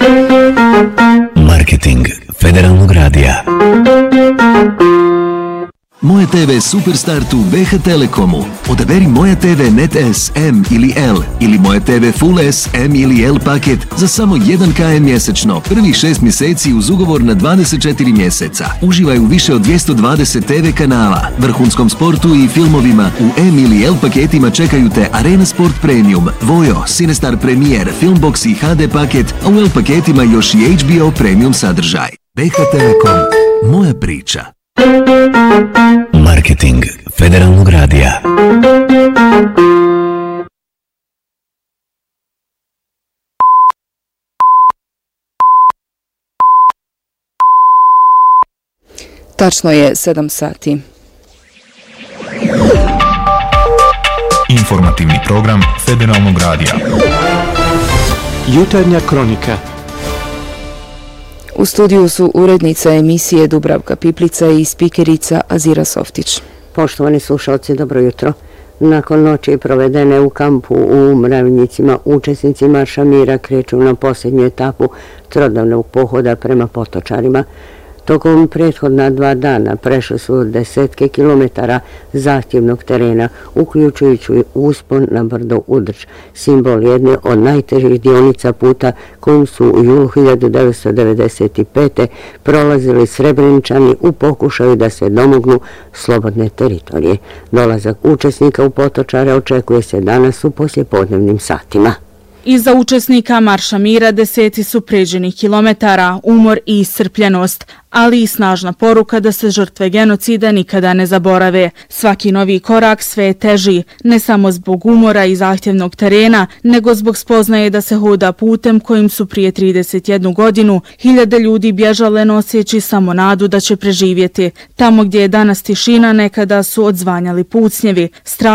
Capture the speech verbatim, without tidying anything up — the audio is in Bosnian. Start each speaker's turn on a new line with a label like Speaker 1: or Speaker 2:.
Speaker 1: Marketing Federalnog radija.
Speaker 2: Moja te ve Superstartu B H Telekomu. Odaberi Moja te ve Net S, M ili L ili Moja te ve Full S, M ili L paket za samo jedan kilometar mjesečno, prvih šest mjeseci uz ugovor na dvadeset četiri mjeseca. Uživaj u više od dvjesto dvadeset te ve kanala, vrhunskom sportu i filmovima. U M ili L paketima čekaju te Arena Sport Premium, Vojo, Cinestar Premier, Filmbox i H D paket, a u L paketima još i H B O Premium sadržaj. B H Telekom. Moja priča.
Speaker 1: Marketing Federalnog radija.
Speaker 3: Tačno je sedam sati.
Speaker 4: Informativni program Federalnog radija.
Speaker 5: Jutarnja kronika.
Speaker 3: U studiju su urednica emisije Dubravka Piplica i spikerica Azira Softić.
Speaker 6: Poštovani slušalci, dobro jutro. Nakon noći provedene u kampu u Mravnjicima, učesnici Marša mira kreću na posljednju etapu trodnevnog pohoda prema Potočarima. Tokom prethodna dva dana prešli su desetke kilometara zahtjevnog terena, uključujući uspon na brdo Udrč, simbol jedne od najtežih dionica puta kojim su u julu hiljadu devetsto devedeset pete. prolazili Srebreničani u pokušaju da se domognu slobodne teritorije. Dolazak učesnika u Potočare očekuje se danas u poslijepodnevnim satima.
Speaker 7: Iza učesnika Marša mira deseci su pređenih kilometara, umor i iscrpljenost, ali i snažna poruka da se žrtve genocida nikada ne zaborave. Svaki novi korak sve je teži, ne samo zbog umora i zahtjevnog terena, nego zbog spoznaje da se hoda putem kojim su prije trideset jednu godinu hiljade ljudi bježale noseći samo nadu da će preživjeti. Tamo gdje je danas tišina, nekada su odzvanjali pucnjevi,